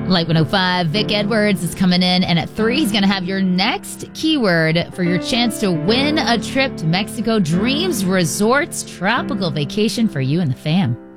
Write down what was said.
Light 105, Vic Edwards is coming in, and at 3, he's going to have your next keyword for your chance to win a trip to Mexico. Dreams Resorts, tropical vacation for you and the fam.